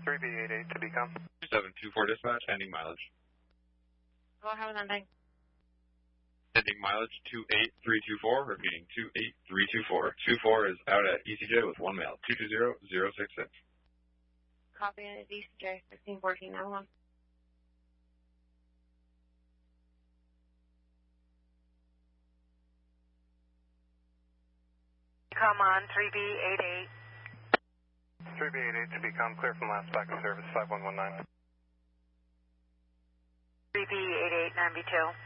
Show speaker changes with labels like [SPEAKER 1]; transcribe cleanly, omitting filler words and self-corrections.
[SPEAKER 1] 3B88 to become.
[SPEAKER 2] 2724 dispatch, ending mileage.
[SPEAKER 3] Go ahead with ending.
[SPEAKER 2] Ending mileage 28324, repeating 28324. 24 is out at ECJ with 1 mail, 220066.
[SPEAKER 3] Copy it at ECJ, 1514 91.
[SPEAKER 4] Come on, 3B88.
[SPEAKER 1] 3B88 to become, clear from last back of service, 5119.
[SPEAKER 4] 3B88 9B2.